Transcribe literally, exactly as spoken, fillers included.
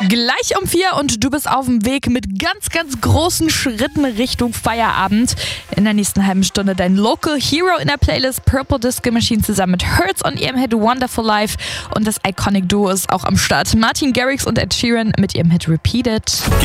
Gleich um vier und du bist auf dem Weg mit ganz, ganz großen Schritten Richtung Feierabend. In der nächsten halben Stunde dein Local Hero in der Playlist Purple Disco Machine zusammen mit Hurts und ihrem Hit Wonderful Life. Und das Iconic Duo ist auch am Start. Martin Garrix und Ed Sheeran mit ihrem Hit Repeat It.